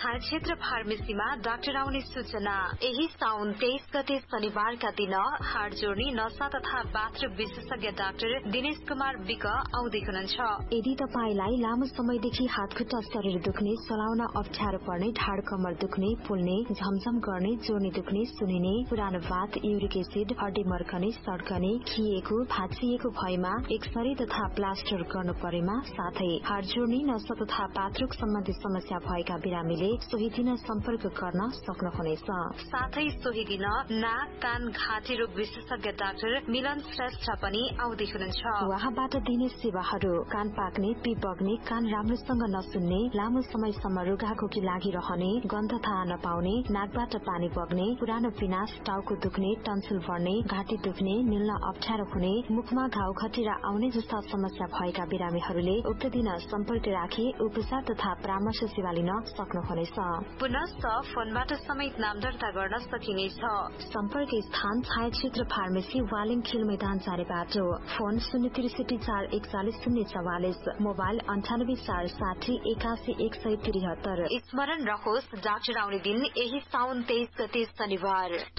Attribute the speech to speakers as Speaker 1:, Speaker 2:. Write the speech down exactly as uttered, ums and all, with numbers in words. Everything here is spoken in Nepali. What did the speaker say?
Speaker 1: छायाक्षेत्र फार्मेसीमा डाक्टर आउने सूचना। यही साउन तेइस गते शनिबारका दिन हाड जोड्ने नसा तथा बाथरुम विशेषज्ञ डाक्टर दिनेश कुमार विक आउँदै हुनुहुन्छ।
Speaker 2: यदि तपाईलाई लामो समयदेखि हातखुट्टा शरीर दुख्ने, चलाउन अप्ठ्यारो पर्ने, ढाड कमर दुख्ने, फुल्ने, झमझम गर्ने, जोर्नी दुख्ने, सुनिने, पुरानो बात, युरिक एसिड, हड्डी मर्कने, सड्कने, खिएको, भाँचिएको भएमा एक्सरे तथा प्लास्टर गर्नु परेमा, साथै हाड जोड्ने, नसा तथा पात्रुक सम्बन्धी समस्या भएका बिरामीले सोही दिन सम्पर्क गर्न सक्नुहुनेछ।
Speaker 1: साथै सोही दिन नाक, कान, घाँटी रोग विशेषज्ञ डाक्टर मिलन श्रेष्ठ पनि आउँदै हुनुहुन्छ।
Speaker 2: उहाँबाट दिने सेवाहरू कान पाक्ने, पिप बग्ने, कान राम्रोसँग नसुन्ने, लामो समयसम्म रुघाखोकी लागिरहने, गन्ध थाहा नपाउने, नाकबाट पानी बग्ने, पुरानो पिनास, टाउको दुख्ने, टन्सिल बढ्ने, घाँटी दुख्ने, निल्न अप्ठ्यारो हुने, मुखमा घाउ खटिरा आउने जस्ता समस्या भएका बिरामीहरूले उक्त दिन सम्पर्क राखी उपचार तथा परामर्श सेवा लिन सक्नुहुनेछ।
Speaker 1: पुनश्च फोनबाट समेत नाम दर्ता गर्न सकिनेछ।
Speaker 2: सम्पर्क स्थान छायाक्षेत्र फार्मेसी, वालिङ खेल मैदान, चारे बाटो। फोन शून्य त्रिसठी चार एकचालिस शून्य चौवालिस, मोबाइल अन्ठानब्बे चार साठी एकासी एक सय त्रिहत्तर।
Speaker 1: स्मरण रहोस्, डाक्टर आउने दिन यही साउन तेइस गते शनिबार।